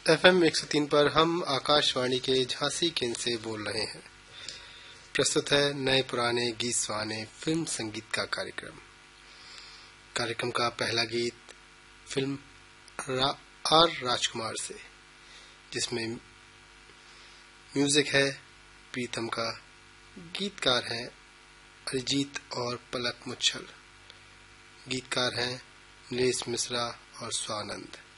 FM 103 पर हम आकाशवाणी के झांसी केंद्र से बोल रहे हैं। प्रस्तुत है नए पुराने गीत सुहाने फिल्म संगीत का कार्यक्रम का पहला गीत फिल्म आर राजकुमार से, जिसमें म्यूजिक है प्रीतम का, गीतकार हैं अरिजीत और पलक मुच्छल, गीतकार हैं नीलेश मिश्रा और स्वानंद।